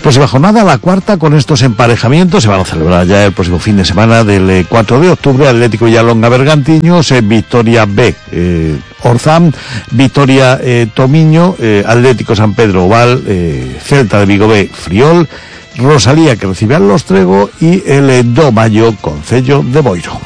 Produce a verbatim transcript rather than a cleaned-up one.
Próxima jornada, la cuarta, con estos emparejamientos. Se van a celebrar ya el próximo fin de semana del eh, cuatro de octubre. Atlético Villalonga Bergantiños, eh, Victoria B, eh, Orzán, Victoria eh, Tomiño, eh, Atlético San Pedro Oval, eh, Celta de Vigo B, Friol, Rosalía, que recibe al Lostrego, y el eh, Do Mayo, Concello de Boiro.